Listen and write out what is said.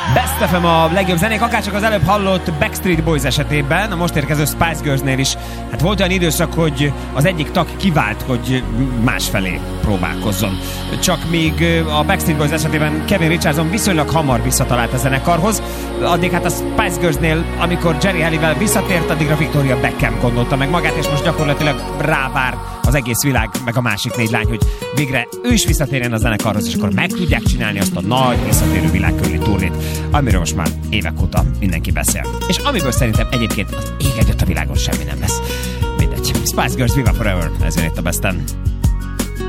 Best FM a legjobb zenék, akárcsak az előbb hallott Backstreet Boys esetében, a most érkező Spice Girlsnél is. Hát volt olyan időszak, hogy az egyik tag kivált, hogy másfelé próbálkozzon. Csak míg a Backstreet Boys esetében Kevin Richardson viszonylag hamar visszatalált a zenekarhoz, addig hát a Spice Girlsnél, amikor Jerry Halliwell visszatért, addigra Victoria Beckham gondolta meg magát, és most gyakorlatilag rávár az egész világ, meg a másik 4 lány, hogy végre ő is visszatérjen a zenekarhoz, és akkor meg tudják csinálni azt a nagy visszatérő világkörüli turnét, amiről most már évek óta mindenki beszél. És amiből szerintem egyébként az ég egyet a világon semmi nem lesz. Mindegy. Spice Girls Viva Forever, ez jön itt a Besten.